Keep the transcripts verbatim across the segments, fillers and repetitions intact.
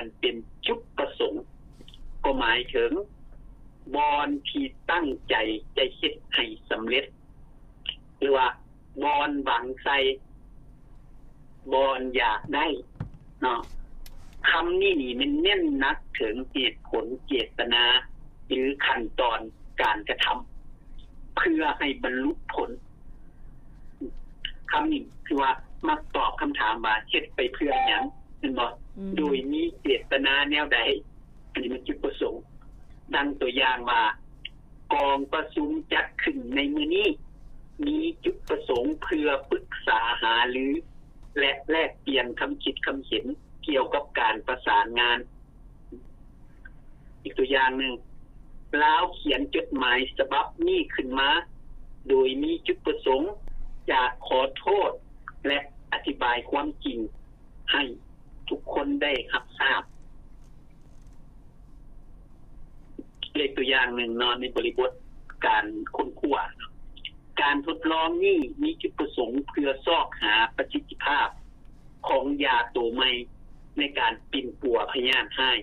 กันเป็นจุดประสงค์ก็หมายถึงบอนที่ตั้งใจจะเฮ็ดให้สำเร็จหรือว่าบอนหวังใส่บอนอยากได้เนาะคำนี้นี่มันเน้นนักถึงเหตุผลเจตนาหรือขั้นตอนการกระทำเพื่อให้บรรลุผลคำนี้คือว่ามักตอบคำถามว่าเฮ็ดไปเพื่อหยังแม่นบ่โดยมีเจตนาแนวใดอันนี้มันจุดประสงค์ดังตัวอย่างว่ากองประชุมจัดขึ้นในมื้อนี้มีจุดประสงค์เพื่อปรึกษาหารือและแลกเปลี่ยนคำคิดคำเห็นเกี่ยวกับการประสานงานอีกตัวอย่างหนึ่งลาวเขียนจดหมายฉบับนี้ขึ้นมาโดยมีจุดประสงค์อยากขอโทษและอธิบายความจริงให้ทุกคนได้รับทราบเลขตัวอย่างหนึ่งนอนในบริบทการค้นคว้าการทดลองนี้มีจุดประสงค์เพื่อซอกหาประสิทธิภาพของยาตัวใหม่ในการปิ่นปัวพยาธิให้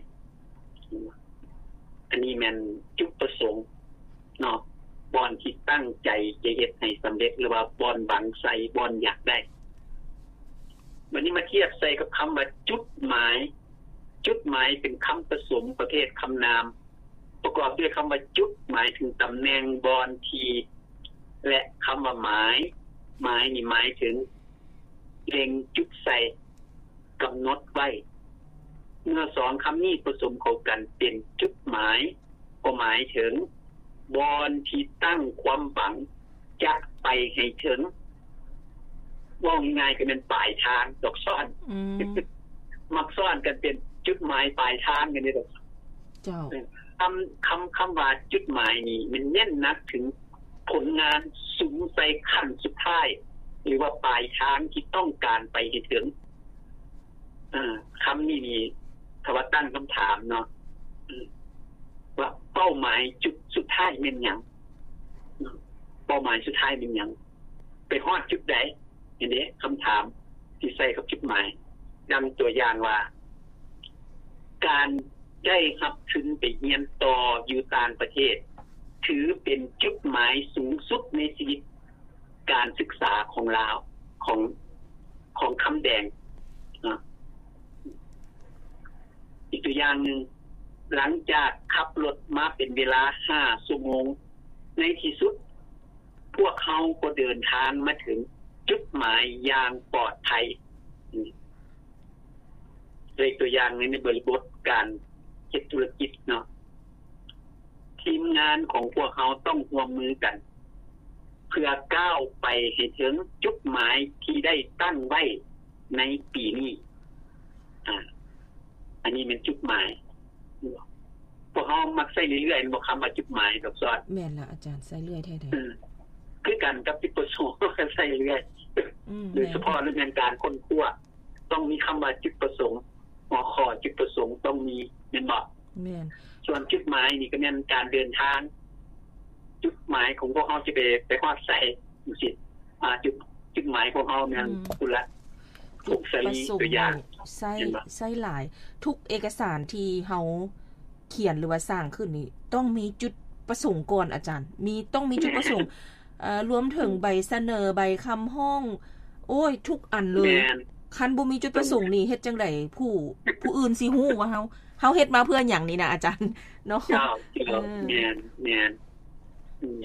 อันนี้มันจุดประสงค์เนาะบอนที่ตั้งใจจะเฮ็ดให้สำเร็จหรือว่าบอนหวังใส่บอนอยากได้วันนี้มาเทียบใส่กับคำว่าจุดหมายจุดหมายเป็นคำผสมประเภทคำนามประกอบด้วยคำว่าจุดหมายถึงตำแหน่งบอนทีและคำว่าหมายหมายนี่หมายถึงเล็งจุดใส่กำหนดไว้เมื่อสองคำนี้ผสมเข้ากันเป็นจุดหมายก็หมายถึงบอนที่ตั้งความหวังจะไปให้ถึงว่าง่ายๆก็เป็นปลายทางดอกซ่อนมักซ่อนกันเป็นจุดหมายปลายทางกันนี่ดอกเจ้าคำคำคำว่าจุดหมายนี่มันเน้นนักถึงผลงานสูงใส่ขั้นสุดท้ายหรือว่าปลายทางที่ต้องการไปให้ถึงอ่าคำนี้นี่ถ้าว่าตั้งคำถามเนาะว่าเป้าหมายจุดสุดท้ายเป็นหยังเป้าหมายสุดท้ายเป็นหยังไปฮอดจุดใดอันนี้คำถามที่ใส่กับจุดหมายดังตัวอย่างว่าการได้รับทุนไปเรียนต่ออยู่ต่างประเทศถือเป็นจุดหมายสูงสุดในชีวิตการศึกษาของลาวของของคำแดงนะอีกตัวอย่างหนึ่งหลังจากขับรถมาเป็นเวลาห้าชั่วโมงในที่สุดพวกเขาก็เดินทางมาถึงจุดหมายอย่างปลอดภัยเลยตัวอย่างในบริบทการเฮ็ดธุรกิจเนาะทีมงานของพวกเขาต้องร่วมมือกันเพื่อก้าวไปให้ถึงจุดหมายที่ได้ตั้งไว้ในปีนี้อ่าอันนี้เป็นจุดหมายพวกเขามักใช้เรื่อยๆบ่คำว่าจุดหมายดอกซอดแม่นล่ะอาจารย์ใช้เรื่อยแท้ๆคือกันกับจุดประสงค์ใช้เรื่อยโดยเฉพาะเรื่องการค้นคว้าต้องมีคำว่าจุดประสงค์หัวข้อจุดประสงค์ต้องมีแม่นบ่แม่นส่วนจุดหมายนี่ก็แม่นการเดินทางจุดหมายของพวกเขาจะไปไปฮอดไสจังซี่อ่าจุดจุดหมายของเขาแม่นพุ่นละทุกสรีตัวอย่างใช้ใช้หลายทุกเอกสารที่เฮาเขียนหรือว่าสร้างขึ้นนี่ต้องมีจุดประสงค์ก่อนอาจารย์มีต้องมีจุดประสงค์เอ่อรวมถึงใบเสนอใบคำห้องโอ้ยทุกอันเลยคันบ่มีจุดประสงค์นี่เฮ็ดจังได๋ผู้ผู้อื่นสิฮู้ว่าเฮาเฮาเฮ็ดมาเพื่อหยังนี่นะอาจารย์เนาะแม่นแม่นอืม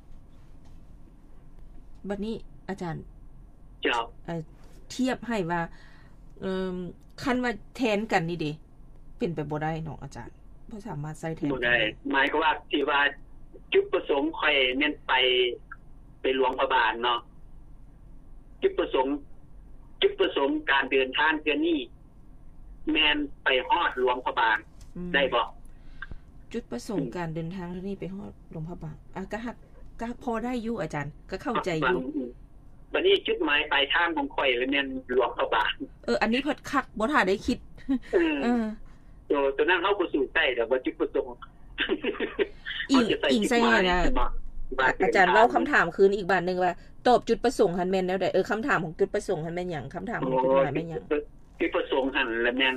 บัดนี้อาจารย์เจ้าเอ่อเทียบให้ว่าเอ่อคันว่าแทนกันนี่เด้เป็นไปบ่ได้เนาะอาจารย์บ่สามารถใช้แทนบ่ได้หมายก็ว่าที่ว่าจุดประสงค์ค่อยแม่นไปไปหลวงพระบางเนาะจุดประสงค์จุดประสงค์การเดินทางเทื่อนี้แม่นไปฮอดหลวงพระบางได้บ่จุดประสงค์การเดินทางเทื่อนี้ไปฮอดหลวงพระบางอ่ะก็ฮักก็พอได้อยู่อาจารย์ก็เข้าใจอยู่บัดนี้จุดหมายปลายทางของข่อยเลยแม่นหลวงพระบางเอออันนี้เพิ่นคักบ่ทันได้คิดเออตัวตัวนั้นเฮาบ่สู่ใต้ดอกว่าจุดประสงค์อีกอีกใช่นะอาจารย์เล่าคำถามคืนอีกบาทนึงว่าตอบจุดประสงค์หั่นแม่นแล้วได้เออคำถามของจุดประสงค์หั่นแม่นหยังคำถามของจุดหมายแม่นหยังจุดประสงค์หั่นแล้วแม่นค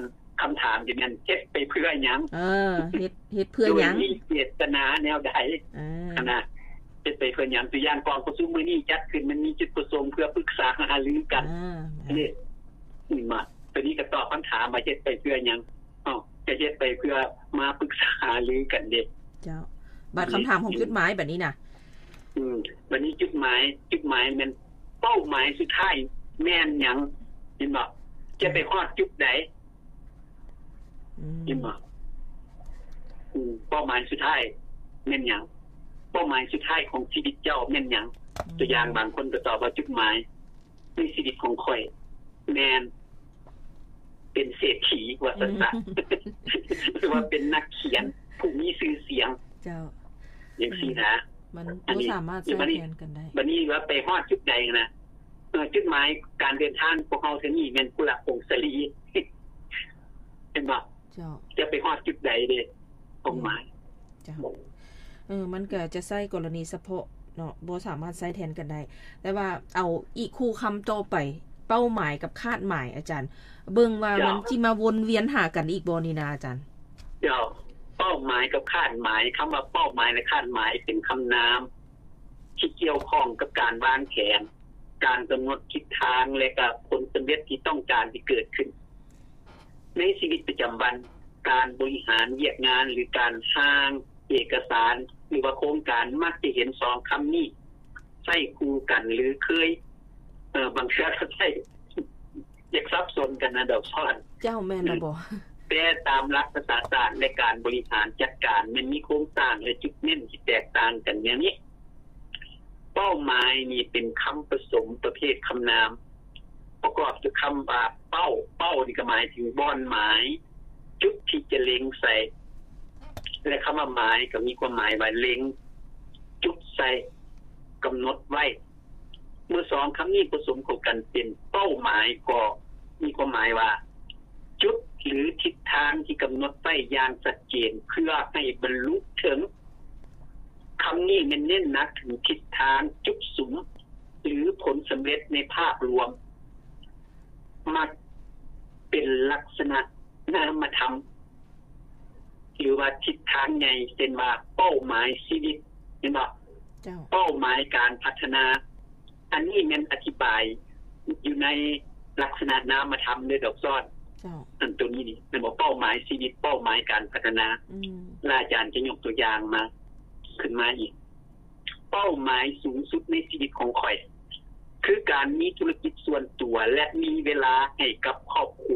คำถามอยู่นั่นเฮ็ดไปเพื่อหยังเออเฮ็ดเฮ็ดเพื่อหยังมีเจตนาแนวใดเออขนาดเฮ็ดไปเพื่อหยังตัวอย่างกองประชุมมื้อนี้จัดขึ้นมันมีจุดประสงค์เพื่อปรึกษาหารือกันนี่นี่มาตัวนี้ก็ตอบคำถามว่าเฮ็ดไปเพื่อหยังอ้อจะเฮ็ดไปเพื่อมาปรึกษาหารือกันเด้เจ้าบัดคำถามของจุดหมายแบบนี้น่ะอืมวันนี้จุดหมายจุดหมายมันเป้าหมายสุดท้ายแม่นหยังเห็นบ่จะไปฮอดจุดใดอืมเห็นบ่อืมเป้าหมายสุดท้ายแม่นหยังเป้าหมายสุดท้ายของชีวิตเจ้าแม่นหยังตัวอย่างบางคนก็ตอบว่าจุดหมายในชีวิตของข่อยแม่นเป็นเศรษฐีว่าซั่นซะหรือว่าเป็นนักเขียนผู้มีชื่อเสียงเจ้าจังซี่นะมันบ่สามารถใช้แทนกันได้บัดนี้ว่าไปฮอดจุดใดนะเออจุดหมายการเดินทางพวกเฮาเท่านี้แม่นผู้ละองค์สลีเห็นบ่เจ้าจะไปฮอดจุดใดเด้เป้าหมายเจ้าเออมันก็จะใช้กรณีเฉพาะเนาะบ่สามารถใช้แทนกันได้แต่ว่าเอาอีกคู่คำต่อไปเป้าหมายกับคาดหมายอาจารย์เบิ่งว่ามันสิมาวนเวียนหากันอีกบ่นี่นะอาจารย์เดี๋ยวเป้าหมายกับคาดหมายคำว่าเป้าหมายและคาดหมายเป็นคำนามที่เกี่ยวข้องกับการวางแผนการกำหนดทิศทางและก็ผลสำเร็จที่ต้องการที่เกิดขึ้นในชีวิตประจำวันการบริหารเวียกงานหรือการสร้างเอกสารหรือว่าโครงการมักจะเห็นสองคำนี้ใช้คู่กันหรือเคยเอ่อบางครั้งใช้แยกซับซ้อนกันนะดอกซ้อนเจ้าแม่นบ่แต่ตามหลักภาษาศาสตร์ในการบริหารจัดการมันมีโครงสร้างและจุดเน้นที่แตกต่างกันอย่างนี้เป้าหมายนี่เป็นคำผสมประเภทคำนามประกอบด้วยคำว่าเป้าเป้านี่ก็หมายถึงบ่อนหมายจุดที่จะเล็งใส่และคำว่าหมายก็มีความหมายว่าเล็งจุดใส่กำหนดไว้เมื่อสองคำนี้ผสมเข้ากันเป็นเป้าหมายก็มีความหมายว่าจุดหรือทิศทางที่กำหนดไว้อย่างชัดเจนเพื่อให้บรรลุถึงคำนี้มันเน้นหนักถึงทิศทางจุดสูงหรือผลสำเร็จในภาพรวมมักเป็นลักษณะนามธรรมหรือว่าทิศทางใหญ่เช่นว่าเป้าหมายชีวิตเห็นบ่เป้าหมายการพัฒนาอันนี้มันอธิบายอยู่ในลักษณะนามธรรมด้วยดอกซ้อนอันตัวนี้นี่มันบอกเป้าหมายชีวิตเป้าหมายการพัฒนาอาจารย์จะยกตัวอย่างมาขึ้นมาอีกเป้าหมายสูงสุดในชีวิตของข่อยคือการมีธุรกิจส่วนตัวและมีเวลาให้กับครอบครัว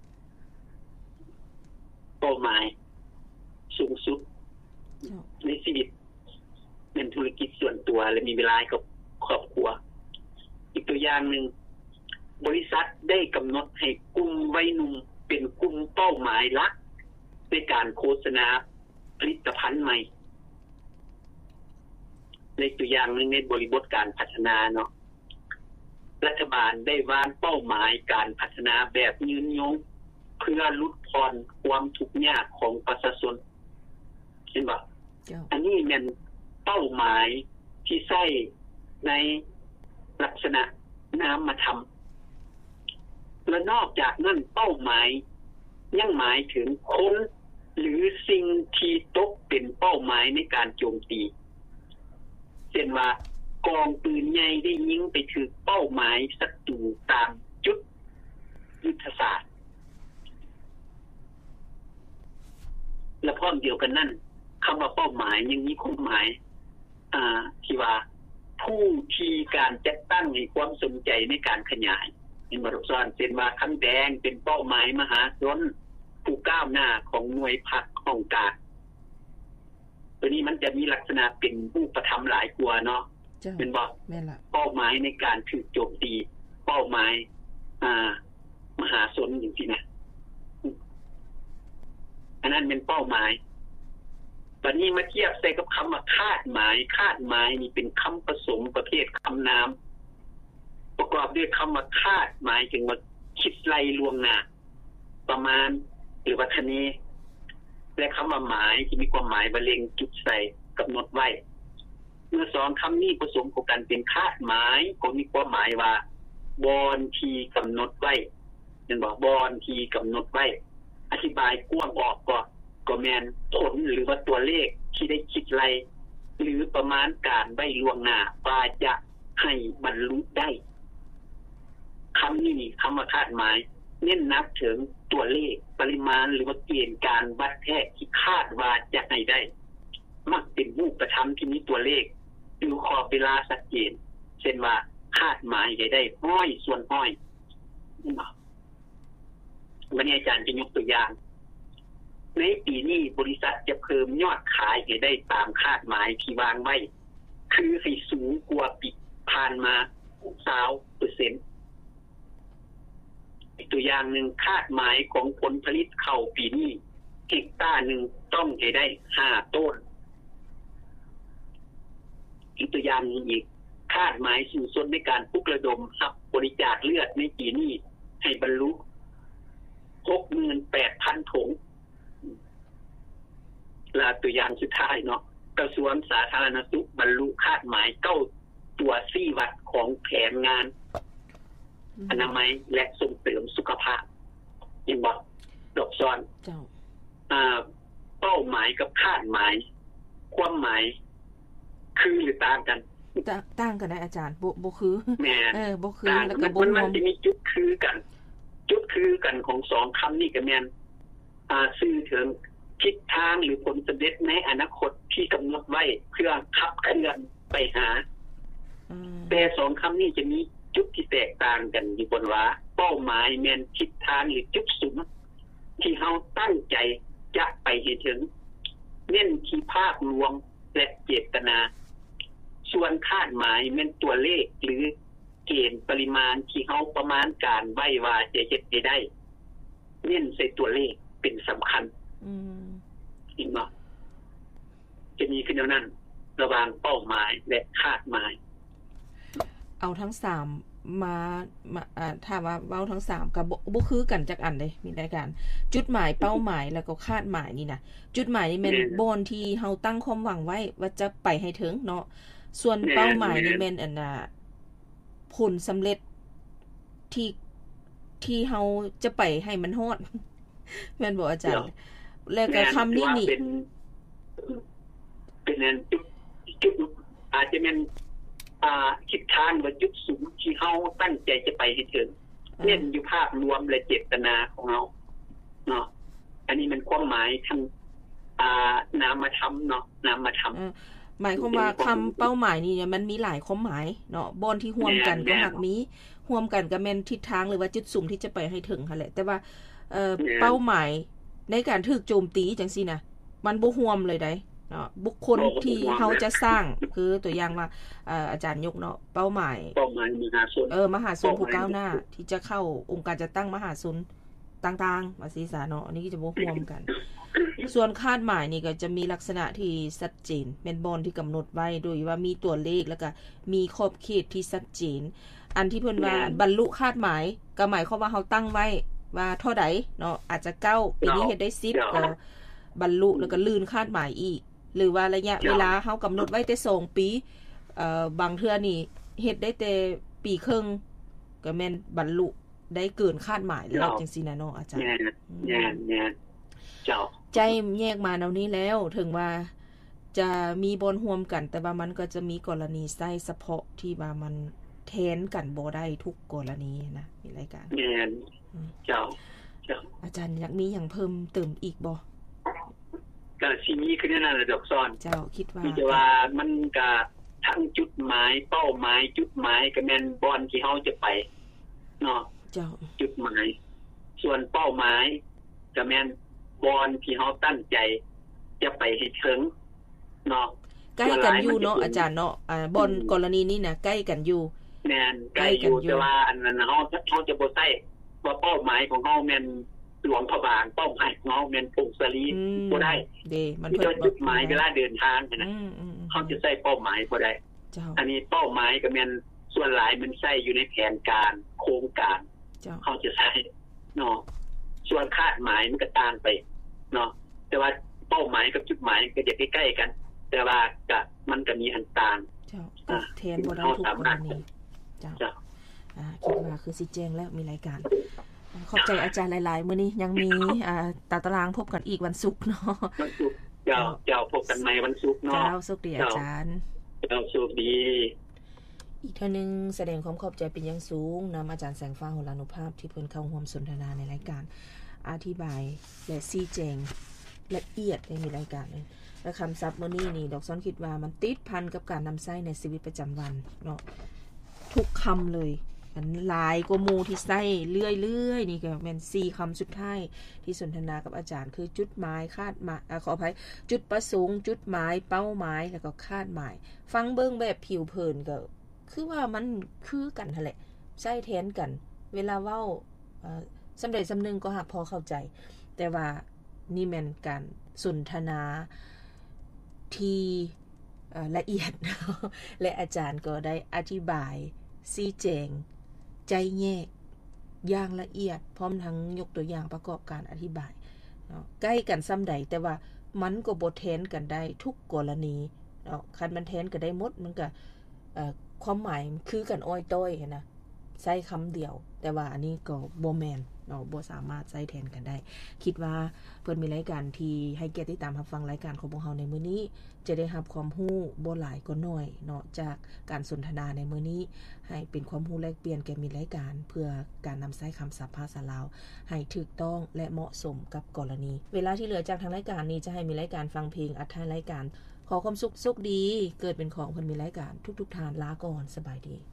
เป้าหมายสูงสุดในชีวิตเป็นธุรกิจส่วนตัวและมีเวลากับครอบครัวอีกตัวอย่างนึงบริษัทได้กำหนดให้กลุ่มวัยหนุ่มเป็นกลุ่มเป้าหมายหลักในการโฆษณาผลิตภัณฑ์ใหม่ในตัวอย่างนึงในบริบทการพัฒนาเนาะรัฐบาลได้วางเป้าหมายการพัฒนาแบบยืนยงเพื่อลดผ่อนความทุกข์ยากของประชาชนเห็นบ่อันนี้มันเป้าหมายที่ใช้ในลักษณะนามธรรมและนอกจากนั้นเป้าหมายยังหมายถึงคนหรือสิ่งที่ตกเป็นเป้าหมายในการโจมตีเช่นว่ากองปืนใหญ่ได้ยิงไปถึงเป้าหมายศัตรูตามจุดยุทธศาสตร์และพร้อมเดียวกันนั้นคำว่าเป้าหมายยังมีความหมายอ่าที่ว่าผู้ที่การจัดตั้งให้ความสนใจในการขยายเป็นบทสอนเช่นว่าคำแดงเป็นเป้าหมายมหาชนผู้ก้าวหน้าของหน่วยพรรคของการตัวนี้มันจะมีลักษณะเป็นผู้ประทับหลายกว่าเนาะเป็นบ่เป้าหมายในการถูกโจมตีเป้าหมายอ่ามหาชนอย่างที่นะอันนั้นเป็นเป้าหมายวันนี้มาเทียบใส่กับคำว่าคาดหมายคาดหมายนี่เป็นคำผสมประเภทคำนามประกอบด้วยคำว่าคาดหมายถึงว่าคิดไล่ล่วงหน้าประมาณหรือว่าทะเนและคำว่าหมายที่มีความหมายบรรเลงจุดใส่กำหนดไว้เมื่อสองคำนี้ผสมกันเป็นคาดหมายก็มีความหมายว่าบอนที่กำหนดไว้เห็นบ่บอนที่กำหนดไว้อธิบายกว้างออกก็ก็แม่นผลหรือว่าตัวเลขที่ได้คิดไว้หรือประมาณการไว้ล่วงหน้าว่าจะให้บรรลุได้คำนี้คำว่าคาดหมายเน้นนับถึงตัวเลขปริมาณหรือว่าเกณฑ์การวัดแท้ที่คาดว่าจะให้ได้มักเป็นรูปธรรมที่มีตัวเลขหรือขอบเวลาชัดเจนเช่นว่าคาดหมายให้ได้ห้อยส่วนห้อยวันนี้อาจารย์จะยกตัวอย่างในปีนี้บริษัทจะเพิ่มยอดขายให้ได้ตามคาดหมายที่วางไว้คือให้สูงกว่าปีผ่านมา สามสิบเปอร์เซ็นต์ อีกตัวอย่างหนึ่งคาดหมายของผลผลิตข้าวปีนี้เฮกตาร์หนึ่งต้องให้ได้ห้าต้นอีกตัวอย่างนึงอีกคาดหมายสูงสุดในการปลุกระดมรับบริจาคเลือดในปีนี้ให้บรรลุ หกหมื่นแปดพัน ถุงและตัวอย่างสุดท้ายเนาะกระทรวงสาธารณสุขบรรลุคาดหมายเก้าตัวสี่วัดของแผนงานอนามัยและส่งเสริมสุขภาพยังบอกดอกซ้อนเจ้าอ่าเป้าหมายกับคาดหมายความหมายคือหรือต่างกันต่างกันนะอาจารย์บ่บ่คือแม่เออบ่คือแล้วก็บ่มันมันจะมีจุดคือกันจุดคือกันของสองคำนี้ก็แม่นอ่าสื่อถึงทิศทางหรือผลสำเร็จในอนาคตที่กำหนดไว้เพื่อขับเคลื่อนไปหาแต่สองคำนี้จะมีจุดที่แตกต่างกันอยู่บนว่าเป้าหมายแม่นทิศทางหรือจุดสูงที่เฮาตั้งใจจะไปให้ถึงเน้นที่ภาพรวมและเจตนาส่วนคาดหมายแม่นตัวเลขหรือเกณฑ์ปริมาณที่เฮาประมาณการไว้ว่าจะเฮ็ดได้เน้นใส่ตัวเลขเป็นสำคัญอืมจริงบ่จะมีขึ้นแนวนั้นระหว่างเป้าหมายและคาดหมายเอาทั้งสามมามาอ่าถ้าว่าเว้าทั้งสามก็บ่บ่คือกันจักอันเด้มีรายการจุดหมายเป้าหมายแล้วก็คาดหมายนี่นะจุดหมายนี่แม่นบนที่เฮาตั้งความหวังไว้ว่าจะไปให้ถึงเนาะส่วนเป้าหมายนี่แม่นอันน่ะผลสำเร็จที่ที่เฮาจะไปให้มันฮอดแม่นบ่อาจารย์แล้วก็คำนี้นี่เป็นเป็นอันจุดจุดอาจจะแม่นอ่าทิศทางหรือจุดสูงที่เฮาตั้งใจจะไปให้ถึงเน้นอยู่ภาพรวมและเจตนาของเฮาเนาะอันนี้มันความหมายทางอ่านามธรรมเนาะนามธรรมหมายความว่าคำเป้าหมายนี่เนี่ยมันมีหลายความหมายเนาะบอนที่ร่วมกันก็หักมีร่วมกันก็แม่นทิศทางหรือว่าจุดสูงที่จะไปให้ถึงหั่นแหละแต่ว่าเอ่อเป้าหมายในการถูกโจมตีจังซี่น่ะมันบ่ร่วมเลยได้เนาะบุคคลที่เฮาจะสร้างคือตัวอย่างว่าเอ่ออาจารย์ยกเนาะเป้าหมายเป้าหมายมหาชนเออมหาชนผู้ก้าวหน้าที่จะเข้าองค์การจัดตั้งมหาชนต่างๆว่าซี่ซะเนาะอันนี้ก็จะบ่ร่วมกันส่วนคาดหมายนี่ก็จะมีลักษณะที่ชัดเจนแม่นบ่ที่กำหนดไว้โดยว่ามีตัวเลขแล้วก็มีขอบเขตที่ชัดเจนอันที่เพิ่นว่าบรรลุคาดหมายก็หมายความว่าเฮาตั้งไว้ว่าเท่าใดเนาะอาจจะเก้าปีนี้เฮ็ดได้สิบก็บรรลุแล้วก็ลื่นคาดหมายอีกหรือว่าระยะเวลาเฮากำหนดไว้แต่สองปีเอ่อบางเทื่อนี่เฮ็ดได้แต่ปีครึ่งก็แม่นบรรลุได้เกินคาดหมายแล้วจังซี่นะเนาะอาจารย์แน่ๆเจ้าใจแยกมาแนวนี้แล้วถึงว่าจะมีบนร่วมกันแต่ว่ามันก็จะมีกรณีใช้เฉพาะที่ว่ามันแทนกันบ่ได้ทุกกรณีนะมีรายการแม่นเจ้าเจ้าอาจารย์อยากมีหยังเพิ่มเติมอีกบ่ก็สิมีคือนั่นน่ะดอกซ้อนเจ้าคิดว่ามีแต่ว่ามันก็ทั้งจุดหมายเป้าหมายจุดหมายก็แม่นบ่อนที่เฮาจะไปเนาะเจ้าจุดหมายส่วนเป้าหมายก็แม่นบอนที่เฮาตั้งใจจะไปให้ถึงเนาะใกล้กันอยู่เนาะอาจารย์เนาะอ่าบอนกรณีนี้น่ะใกล้กันอยู่แม่นใกล้อยู่แต่ว่าอันนั้นเฮาเฮาจะบ่ใช้ว่าเป้าหมายของเฮาแม่นหลวงพระบางเป้าหมายของเฮาแม่นพงศรีบ่ได้เด้มันเพิ่นจุดหมายเวลาเดินทางนะเฮาจะใช้เป้าหมายบ่ได้อันนี้เป้าหมายก็แม่นส่วนหลายมันใช้อยู่ในแผนการโครงการเฮาจะใช้เนาะส่วนคาดหมายมันก็ต่างไปเนาะแต่ว่าเป้าหมายกับจุดหมายก็จะใกล้ๆกันแต่ว่าก็มันก็มีอันต่างเจ้าอ่าแทนบ่ได้ทุกกรณีเจ้าอ่าคิดว่าคือสิแจ้งแล้วมีรายการขอบใจอาจารย์หลายๆมื้อนี้ยังมีอ่าตาตารางพบกันอีกวันศุกร์เนาะวันศุกร์เจ้าเจ้าพบกันใหม่วันศุกร์เนาะเจ้าสุขดีอาจารย์เจ้าสุขดีอีกเท่านึงแสดงความขอบใจเป็นอย่างสูงนำอาจารย์แสงฟ้าโหรานุภาพที่เพิ่นเข้าร่วมสนทนาในรายการอธิบายและชี้แจงละเอียดในรายการเลยและคำศัพท์มื้อนี้นี่ดอกซ้อนคิดว่ามันติดพันกับการนำใช้ในชีวิตประจำวันเนาะทุกคำเลยมันหลายกว่าหมู่ที่ใช้เรื่อยๆนี่ก็แม่นสี่คำสุดท้ายที่สนทนากับอาจารย์คือจุดหมายคาดหมายอ่าขออภัยจุดประสงค์จุดหมายเป้าหมายแล้วก็คาดหมายฟังเบิ่งแบบผิวเผินก็คือว่ามันคือกันนั่นแหละใช้แทนกันเวลาเว้าเอ่อสำเร็จสำนึงก็หากพอเข้าใจแต่ว่านี่แม่นการสนทนาที่ละเอียด และอาจารย์ก็ได้อธิบายชี้แจงใจแยกอย่างละเอียดพร้อมทั้งยกตัวอย่างประกอบการอธิบายเนาะใกล้กันซ้ำใดแต่ว่ามันก็บ่แทนกันได้ทุกกรณีเนาะคันมันแทนกันได้หมดมันก็เอ่อความหมายคือกันอ้อยต้อยนะใช้คำเดียวแต่ว่าอันนี้ก็บ่แม่นเนาะบ่สามารถใช้แทนกันได้คิดว่าเพิ่นมีรายการที่ให้เกียรติติดตามรับฟังรายการของพวกเราในมื้อนี้จะได้รับความรู้บ่หลายก็น้อยเนาะจากการสนทนาในมื้อนี้ให้เป็นความรู้แลกเปลี่ยนแก่มีรายการเพื่อการนำใช้คำศัพท์ภาษาลาวให้ถูกต้องและเหมาะสมกับกรณีเวลาที่เหลือจากทางรายการนี้จะให้มีรายการฟังเพลงอัดท้ายรายการขอความสุขสุขดีเกิดเป็นของเพิ่นมีรายการทุกๆทานลาก่อนสบายดี